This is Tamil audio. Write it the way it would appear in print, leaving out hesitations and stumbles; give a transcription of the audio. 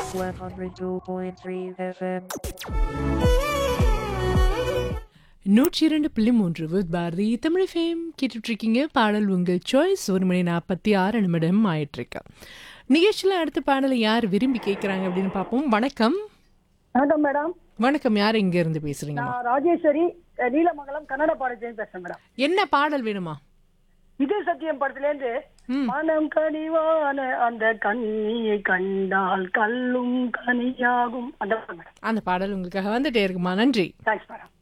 102.3 FM. 102.3 with Bharathi Tamil fame கேட்டுட்டு இருக்கீங்க. பாடல் உங்கள் சாய்ஸ். 1:46 ஆயிட்டிருக்கு. நிகழ்ச்சியில் அடுத்த பாடலை யார் விரும்பி கேட்குறாங்க அப்படின்னு பார்ப்போம். வணக்கம். வணக்கம் மேடம். வணக்கம். யார் எங்க இருந்து பேசுறீங்க? நான் ராஜேஸ்வரி, நீலமங்கலம், கன்னட பாடத்தையும் பேசுறேன் மேடம். என்ன பாடல் வேணுமா? இது சத்தியம் படத்திலேருந்து மனம் கனிவான அந்த கண்ணியை கண்டால் கல்லும் கனியாகும் அந்த பாடல் மேடம். அந்த பாடல் உங்களுக்காக வந்துட்டே இருக்குமா? நன்றி. Thanks madam.